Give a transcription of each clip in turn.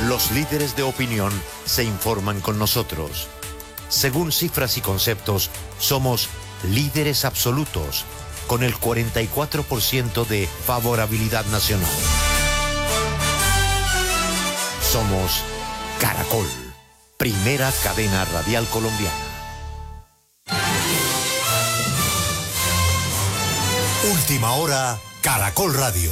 Los líderes de opinión se informan con nosotros. Según cifras y conceptos, somos líderes absolutos, con el 44% de favorabilidad nacional. Somos Caracol, primera cadena radial colombiana. Última hora, Caracol Radio.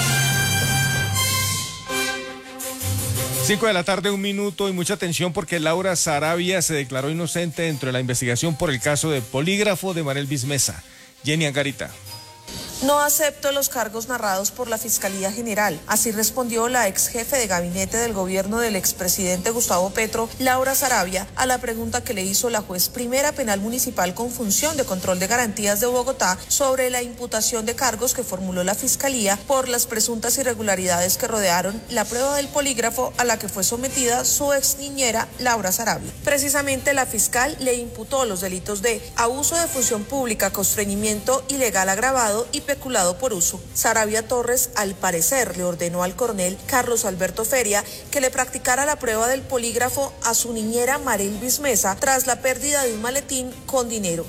5 de la tarde, 1 minuto, y mucha atención porque Laura Saravia se declaró inocente dentro de la investigación por el caso de polígrafo de Marel Bismesa. Jenny Angarita. No acepto los cargos narrados por la Fiscalía General. Así respondió la ex jefe de gabinete del gobierno del expresidente Gustavo Petro, Laura Saravia, a la pregunta que le hizo la juez primera penal municipal con función de control de garantías de Bogotá sobre la imputación de cargos que formuló la Fiscalía por las presuntas irregularidades que rodearon la prueba del polígrafo a la que fue sometida su ex niñera Laura Saravia. Precisamente la fiscal le imputó los delitos de abuso de función pública, constreñimiento ilegal agravado y peculado por uso. Saravia Torres, al parecer, le ordenó al coronel Carlos Alberto Feria que le practicara la prueba del polígrafo a su niñera Marel Bismesa tras la pérdida de un maletín con dinero.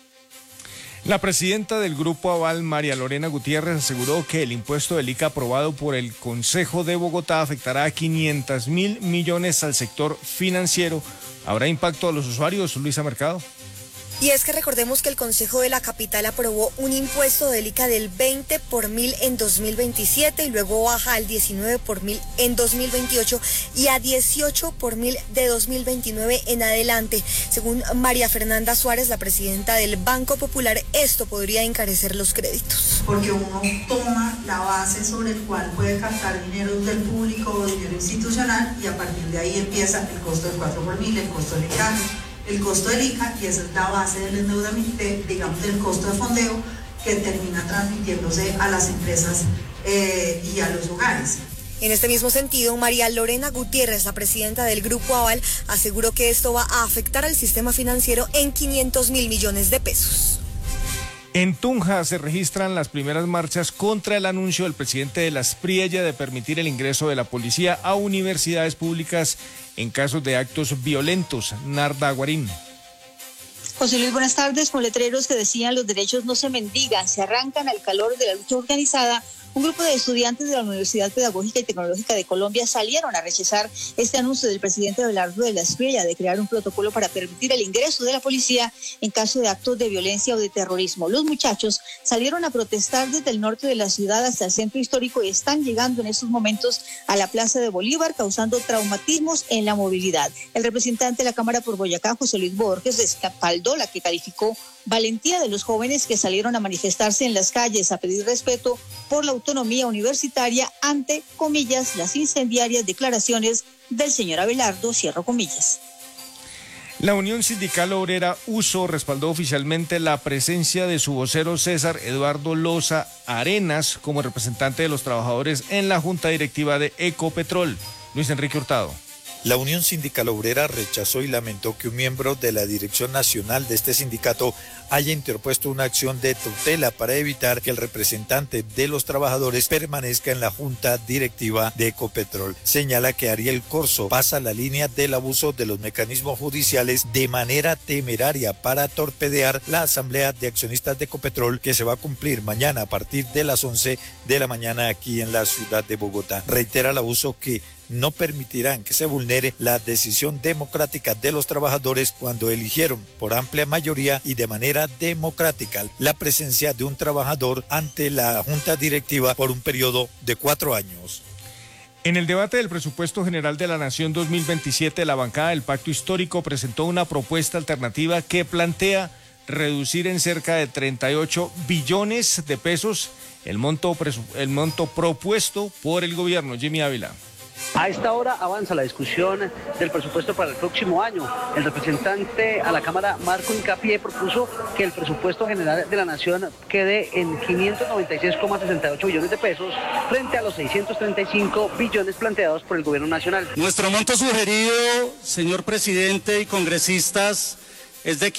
La presidenta del Grupo Aval, María Lorena Gutiérrez, aseguró que el impuesto del ICA aprobado por el Consejo de Bogotá afectará a 500.000 millones al sector financiero. ¿Habrá impacto a los usuarios, Luisa Mercado? Y es que recordemos que el Consejo de la Capital aprobó un impuesto del ICA del 20 por mil en 2027 y luego baja al 19 por mil en 2028 y a 18 por mil de 2029 en adelante. Según María Fernanda Suárez, la presidenta del Banco Popular, esto podría encarecer los créditos. Porque uno toma la base sobre el cual puede captar dinero del público o dinero institucional y a partir de ahí empieza el costo del 4 por mil, el costo del enganche, el costo del ICA, y esa es la base del endeudamiento, digamos, del costo de fondeo que termina transmitiéndose a las empresas y a los hogares. En este mismo sentido, María Lorena Gutiérrez, la presidenta del Grupo Aval, aseguró que esto va a afectar al sistema financiero en 500.000 millones de pesos. En Tunja se registran las primeras marchas contra el anuncio del presidente de la Aspriella de permitir el ingreso de la policía a universidades públicas en casos de actos violentos. Narda Guarín. José Luis, buenas tardes. Con letreros que decían los derechos no se mendigan, se arrancan al calor de la lucha organizada, un grupo de estudiantes de la Universidad Pedagógica y Tecnológica de Colombia salieron a rechazar este anuncio del presidente Abelardo de la Espriella de crear un protocolo para permitir el ingreso de la policía en caso de actos de violencia o de terrorismo. Los muchachos salieron a protestar desde el norte de la ciudad hasta el centro histórico y están llegando en estos momentos a la Plaza de Bolívar, causando traumatismos en la movilidad. El representante de la Cámara por Boyacá, José Luis Borges, respaldó la que calificó valentía de los jóvenes que salieron a manifestarse en las calles a pedir respeto por la autonomía universitaria ante, comillas, las incendiarias declaraciones del señor Abelardo, cierro comillas. La Unión Sindical Obrera USO respaldó oficialmente la presencia de su vocero César Eduardo Loza Arenas como representante de los trabajadores en la Junta Directiva de Ecopetrol. Luis Enrique Hurtado. La Unión Sindical Obrera rechazó y lamentó que un miembro de la dirección nacional de este sindicato haya interpuesto una acción de tutela para evitar que el representante de los trabajadores permanezca en la junta directiva de Ecopetrol. Señala que Ariel Corso pasa la línea del abuso de los mecanismos judiciales de manera temeraria para torpedear la asamblea de accionistas de Ecopetrol que se va a cumplir mañana a partir de las 11 de la mañana aquí en la ciudad de Bogotá. Reitera el abuso que no permitirán que se vulnere la decisión democrática de los trabajadores cuando eligieron por amplia mayoría y de manera democrática la presencia de un trabajador ante la Junta Directiva por un periodo de 4 años. En el debate del Presupuesto General de la Nación 2027, la bancada del Pacto Histórico presentó una propuesta alternativa que plantea reducir en cerca de 38 billones de pesos el monto propuesto por el gobierno. Jimmy Ávila. A esta hora avanza la discusión del presupuesto para el próximo año. El representante a la Cámara, Marco Hincapié, propuso que el presupuesto general de la Nación quede en 596,68 billones de pesos frente a los 635 billones planteados por el gobierno nacional. Nuestro monto sugerido, señor presidente y congresistas, es de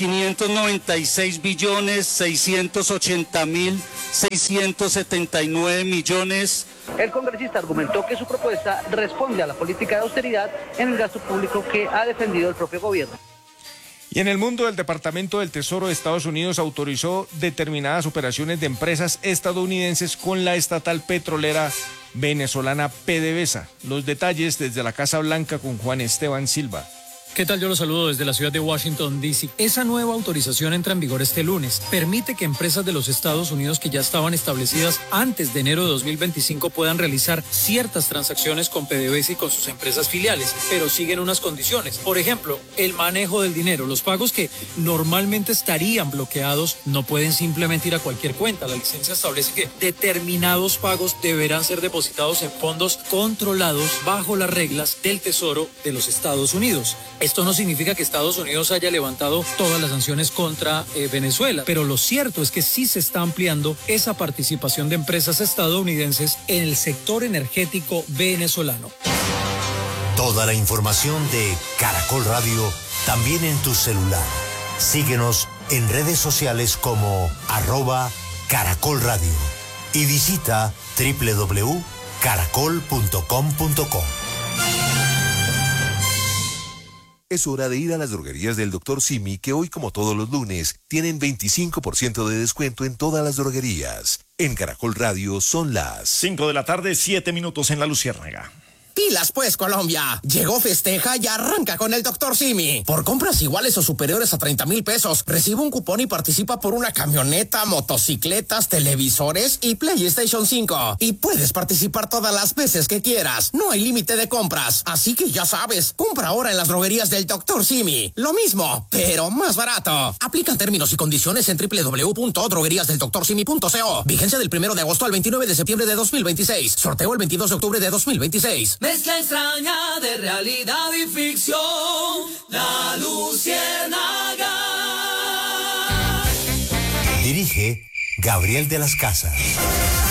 596.680.679 millones. El congresista argumentó que su propuesta responde a la política de austeridad en el gasto público que ha defendido el propio gobierno. Y en el mundo, el Departamento del Tesoro de Estados Unidos autorizó determinadas operaciones de empresas estadounidenses con la estatal petrolera venezolana PDVSA. Los detalles desde la Casa Blanca con Juan Esteban Silva. ¿Qué tal? Yo los saludo desde la ciudad de Washington, D.C. Esa nueva autorización entra en vigor este lunes. Permite que empresas de los Estados Unidos que ya estaban establecidas antes de enero de 2025 puedan realizar ciertas transacciones con PDVSA y con sus empresas filiales, pero siguen unas condiciones. Por ejemplo, el manejo del dinero. Los pagos que normalmente estarían bloqueados no pueden simplemente ir a cualquier cuenta. La licencia establece que determinados pagos deberán ser depositados en fondos controlados bajo las reglas del Tesoro de los Estados Unidos. Esto no significa que Estados Unidos haya levantado todas las sanciones contra Venezuela, pero lo cierto es que sí se está ampliando esa participación de empresas estadounidenses en el sector energético venezolano. Toda la información de Caracol Radio también en tu celular. Síguenos en redes sociales como @Caracol Radio y visita www.caracol.com.co. Es hora de ir a las droguerías del Dr. Simi, que hoy, como todos los lunes, tienen 25% de descuento en todas las droguerías. En Caracol Radio son las 5 de la tarde, 7 minutos en La Luciérnaga. Pilas pues, Colombia. Llegó Festeja y arranca con el Dr. Simi. Por compras iguales o superiores a 30,000 pesos, recibe un cupón y participa por una camioneta, motocicletas, televisores y PlayStation 5. Y puedes participar todas las veces que quieras. No hay límite de compras. Así que ya sabes, compra ahora en las droguerías del Dr. Simi. Lo mismo, pero más barato. Aplican términos y condiciones en www.drogueríasdeldoctorsimi.co. Vigencia del 1 de agosto al 29 de septiembre de 2026. Sorteo el 22 de octubre de 2026. Mezcla extraña de realidad y ficción, La Luciérnaga. Dirige Gabriel de las Casas.